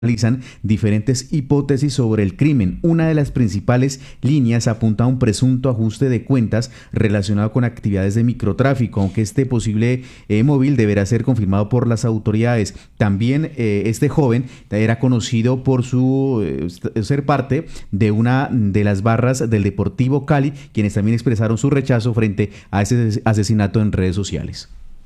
analizan diferentes hipótesis sobre el crimen. Una de las principales líneas apunta a un presunto ajuste de cuentas relacionado con actividades de microtráfico, aunque este posible móvil deberá ser confirmado por las autoridades. También este joven era conocido por ser parte de una de las barras del Deportivo Cali, quienes también expresaron su rechazo frente a ese asesinato en redes sociales.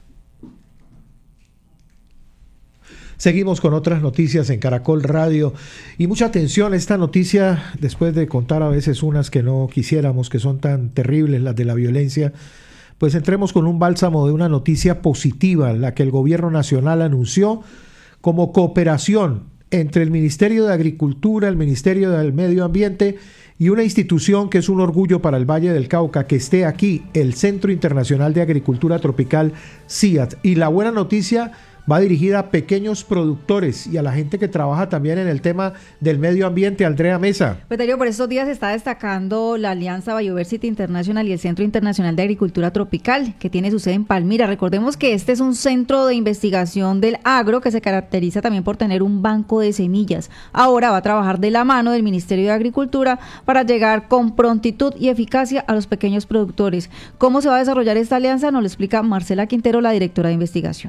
Seguimos con otras noticias en Caracol Radio y mucha atención a esta noticia, después de contar a veces unas que no quisiéramos, que son tan terribles, las de la violencia, pues entremos con un bálsamo de una noticia positiva, la que el gobierno nacional anunció como cooperación entre el Ministerio de Agricultura, el Ministerio del Medio Ambiente y una institución que es un orgullo para el Valle del Cauca, que esté aquí, el Centro Internacional de Agricultura Tropical, CIAT. Y la buena noticia va dirigida a pequeños productores y a la gente que trabaja también en el tema del medio ambiente. Andrea Mesa. Pues Darío, por estos días se está destacando la alianza Biodiversity International y el Centro Internacional de Agricultura Tropical, que tiene su sede en Palmira. Recordemos que este es un centro de investigación del agro que se caracteriza también por tener un banco de semillas. Ahora va a trabajar de la mano del Ministerio de Agricultura para llegar con prontitud y eficacia a los pequeños productores. ¿Cómo se va a desarrollar esta alianza? Nos lo explica Marcela Quintero, la directora de investigación.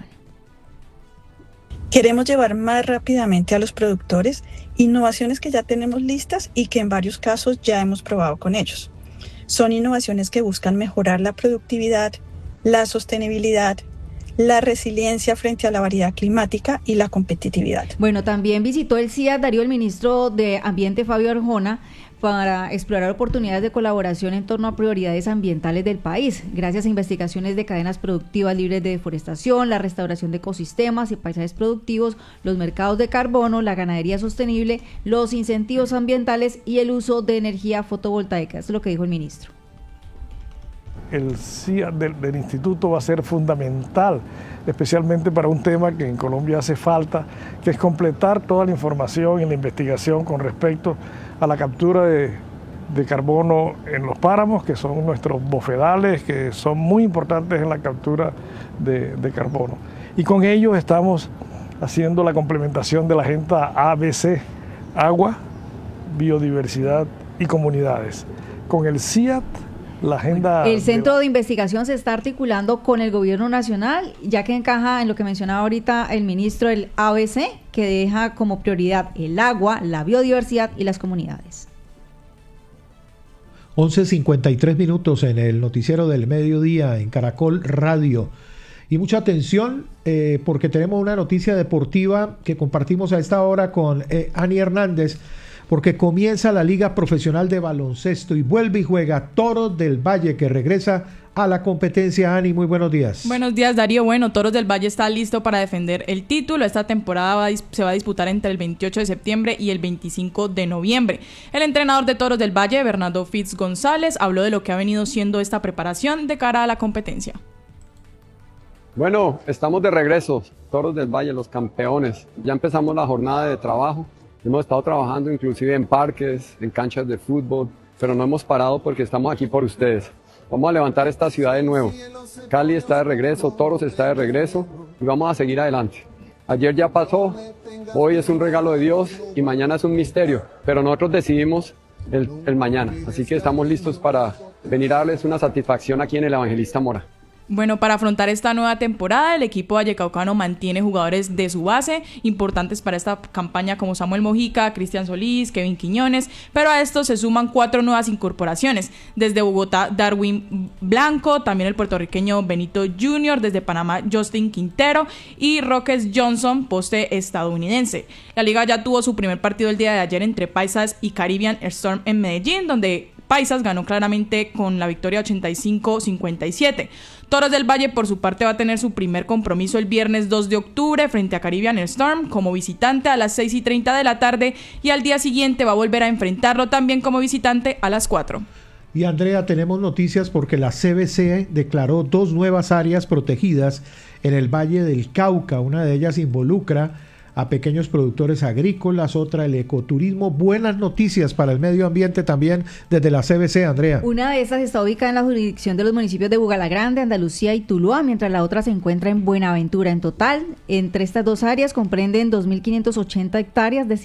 Queremos llevar más rápidamente a los productores innovaciones que ya tenemos listas y que en varios casos ya hemos probado con ellos. Son innovaciones que buscan mejorar la productividad, la sostenibilidad, la resiliencia frente a la variedad climática y la competitividad. Bueno, también visitó el CIAT, Darío, el ministro de Ambiente, Fabio Arjona, para explorar oportunidades de colaboración en torno a prioridades ambientales del país, gracias a investigaciones de cadenas productivas libres de deforestación, la restauración de ecosistemas y paisajes productivos, los mercados de carbono, la ganadería sostenible, los incentivos ambientales y el uso de energía fotovoltaica. Eso es lo que dijo el ministro. El CIAT del instituto va a ser fundamental, especialmente para un tema que en Colombia hace falta, que es completar toda la información y la investigación con respecto a la captura de carbono en los páramos, que son nuestros bofedales, que son muy importantes en la captura de carbono. Y con ellos estamos haciendo la complementación de la agenda ABC, agua, biodiversidad y comunidades. Con el CIAT, la agenda... El Centro de Investigación se está articulando con el gobierno nacional, ya que encaja en lo que mencionaba ahorita el ministro del ABC, que deja como prioridad el agua, la biodiversidad y las comunidades. 11:53 en el noticiero del mediodía en Caracol Radio. Y mucha atención porque tenemos una noticia deportiva que compartimos a esta hora con Ani Hernández, porque comienza la Liga Profesional de Baloncesto y vuelve y juega Toros del Valle, que regresa a la competencia. Ani, muy buenos días. Buenos días, Darío. Bueno, Toros del Valle está listo para defender el título. Esta temporada se va a disputar entre el 28 de septiembre y el 25 de noviembre. El entrenador de Toros del Valle, Bernardo Fitz González, habló de lo que ha venido siendo esta preparación de cara a la competencia. Bueno, estamos de regreso, Toros del Valle, los campeones. Ya empezamos la jornada de trabajo. Hemos estado trabajando inclusive en parques, en canchas de fútbol, pero no hemos parado porque estamos aquí por ustedes. Vamos a levantar esta ciudad de nuevo. Cali está de regreso, Toros está de regreso y vamos a seguir adelante. Ayer ya pasó, hoy es un regalo de Dios y mañana es un misterio, pero nosotros decidimos el mañana. Así que estamos listos para venir a darles una satisfacción aquí en el Evangelista Mora. Bueno, para afrontar esta nueva temporada, el equipo vallecaucano mantiene jugadores de su base importantes para esta campaña como Samuel Mojica, Cristian Solís, Kevin Quiñones, pero a estos se suman 4 nuevas incorporaciones. Desde Bogotá, Darwin Blanco, también el puertorriqueño Benito Jr., desde Panamá, Justin Quintero y Roques Johnson, poste estadounidense. La liga ya tuvo su primer partido el día de ayer entre Paisas y Caribbean Storm en Medellín, donde Paisas ganó claramente con la victoria 85-57. Toros del Valle, por su parte, va a tener su primer compromiso el viernes 2 de octubre frente a Caribbean Storm como visitante a las 6:30 de la tarde y al día siguiente va a volver a enfrentarlo también como visitante a las 4. Y Andrea, tenemos noticias porque la CBC declaró 2 nuevas áreas protegidas en el Valle del Cauca. Una de ellas involucra a pequeños productores agrícolas, otra el ecoturismo. Buenas noticias para el medio ambiente también desde la CBC, Andrea. Una de estas está ubicada en la jurisdicción de los municipios de Bugalagrande, Andalucía y Tuluá, mientras la otra se encuentra en Buenaventura. En total, entre estas dos áreas comprenden 2.580 hectáreas